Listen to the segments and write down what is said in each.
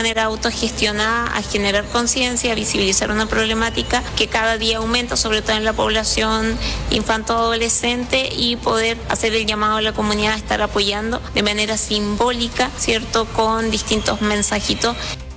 manera autogestionada a generar conciencia, a visibilizar una problemática que cada día aumenta, sobre todo en la población infanto-adolescente, y poder hacer el llamado a la comunidad a estar apoyando de manera simbólica, ¿cierto?, con distintos mensajitos.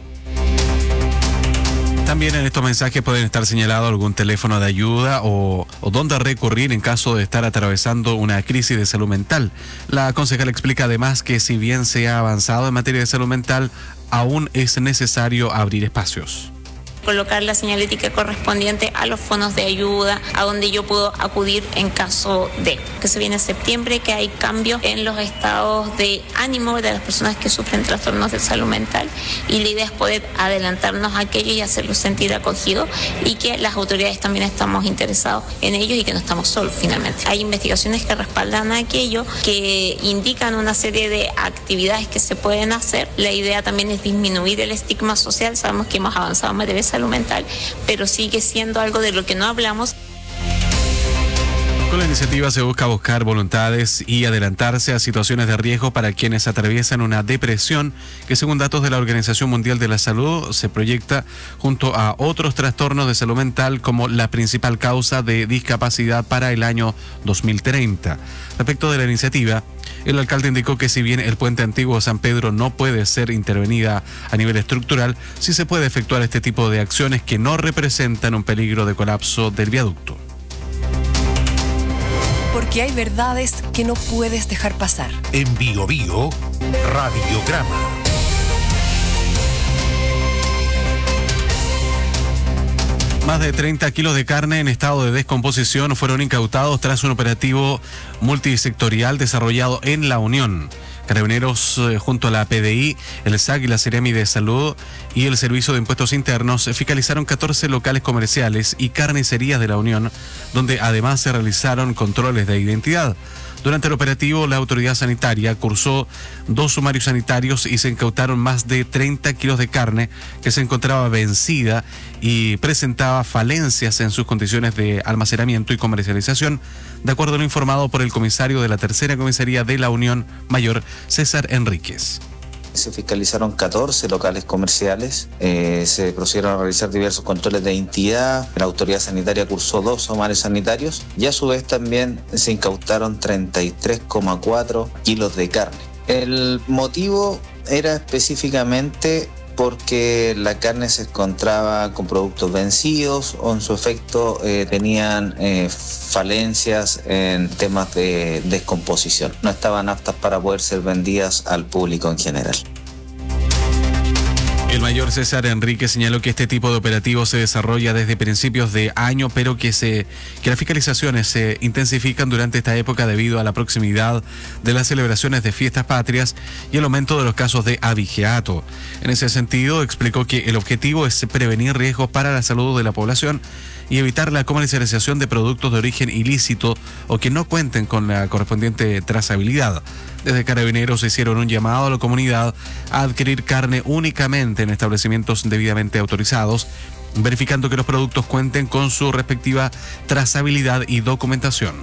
También en estos mensajes pueden estar señalados algún teléfono de ayuda o dónde recurrir en caso de estar atravesando una crisis de salud mental. La concejal explica además que si bien se ha avanzado en materia de salud mental, aún es necesario abrir espacios. Colocar la señalética correspondiente a los fondos de ayuda, a donde yo puedo acudir en caso de que se viene septiembre, que hay cambios en los estados de ánimo de las personas que sufren trastornos de salud mental, y la idea es poder adelantarnos a aquello y hacerlos sentir acogidos, y que las autoridades también estamos interesados en ellos y que no estamos solos finalmente. Hay investigaciones que respaldan aquello, que indican una serie de actividades que se pueden hacer. La idea también es disminuir el estigma social. Sabemos que hemos avanzado en materia de salud mental, pero sigue siendo algo de lo que no hablamos. Con la iniciativa se buscar voluntades y adelantarse a situaciones de riesgo para quienes atraviesan una depresión que, según datos de la Organización Mundial de la Salud, se proyecta junto a otros trastornos de salud mental como la principal causa de discapacidad para el año 2030. Respecto de la iniciativa, el alcalde indicó que si bien el puente antiguo San Pedro no puede ser intervenida a nivel estructural, sí se puede efectuar este tipo de acciones que no representan un peligro de colapso del viaducto. Porque hay verdades que no puedes dejar pasar. En Bio Bio, Radiograma. Más de 30 kilos de carne en estado de descomposición fueron incautados tras un operativo multisectorial desarrollado en La Unión. Carabineros, junto a la PDI, el SAC y la Seremi de Salud y el Servicio de Impuestos Internos, fiscalizaron 14 locales comerciales y carnicerías de La Unión, donde además se realizaron controles de identidad. Durante el operativo, la autoridad sanitaria cursó 2 sumarios sanitarios y se incautaron más de 30 kilos de carne que se encontraba vencida y presentaba falencias en sus condiciones de almacenamiento y comercialización, de acuerdo a lo informado por el comisario de la Tercera Comisaría de La Unión, Mayor César Enríquez. Se fiscalizaron 14 locales comerciales, se procedieron a realizar diversos controles de identidad, la autoridad sanitaria cursó 2 sumarios sanitarios y a su vez también se incautaron 33,4 kilos de carne. El motivo era específicamente porque la carne se encontraba con productos vencidos o en su efecto tenían falencias en temas de descomposición. No estaban aptas para poder ser vendidas al público en general. El mayor César Enrique señaló que este tipo de operativo se desarrolla desde principios de año, pero que las fiscalizaciones se intensifican durante esta época debido a la proximidad de las celebraciones de fiestas patrias y el aumento de los casos de abigeato. En ese sentido, explicó que el objetivo es prevenir riesgos para la salud de la población y evitar la comercialización de productos de origen ilícito o que no cuenten con la correspondiente trazabilidad. Desde Carabineros hicieron un llamado a la comunidad a adquirir carne únicamente en establecimientos debidamente autorizados, verificando que los productos cuenten con su respectiva trazabilidad y documentación.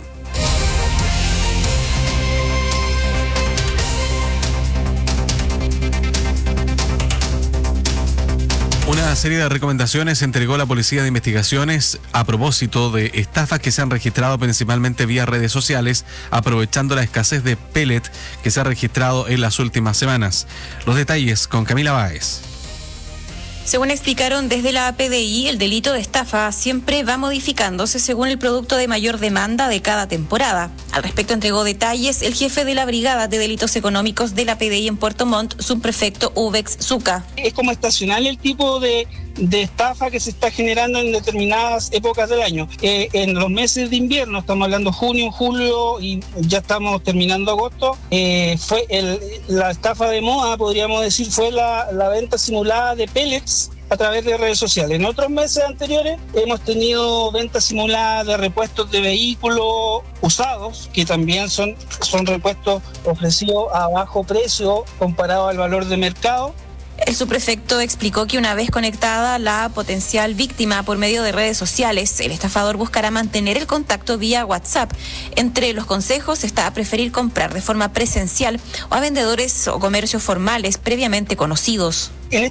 Una serie de recomendaciones entregó la Policía de Investigaciones a propósito de estafas que se han registrado principalmente vía redes sociales, aprovechando la escasez de pellet que se ha registrado en las últimas semanas. Los detalles con Camila Báez. Según explicaron desde la PDI, el delito de estafa siempre va modificándose según el producto de mayor demanda de cada temporada. Al respecto entregó detalles el jefe de la Brigada de Delitos Económicos de la PDI en Puerto Montt, subprefecto Ubex Zuca. Es como estacional el tipo de estafa que se está generando en determinadas épocas del año. En los meses de invierno, estamos hablando junio, julio y ya estamos terminando agosto, la estafa de moda, podríamos decir, fue la venta simulada de pellets a través de redes sociales. En otros meses anteriores hemos tenido ventas simuladas de repuestos de vehículos usados, que también son repuestos ofrecidos a bajo precio comparado al valor de mercado. El subprefecto explicó que una vez conectada la potencial víctima por medio de redes sociales, el estafador buscará mantener el contacto vía WhatsApp. Entre los consejos está a preferir comprar de forma presencial o a vendedores o comercios formales previamente conocidos.